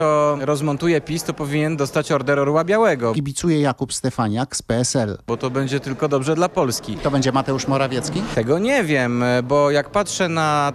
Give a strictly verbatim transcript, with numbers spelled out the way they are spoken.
Kto rozmontuje PiS, to powinien dostać Order Orła Białego, Kibicuje Jakub Stefaniak z P S L. bo to będzie tylko dobrze dla Polski. To będzie Mateusz Morawiecki? Tego nie wiem, bo jak patrzę na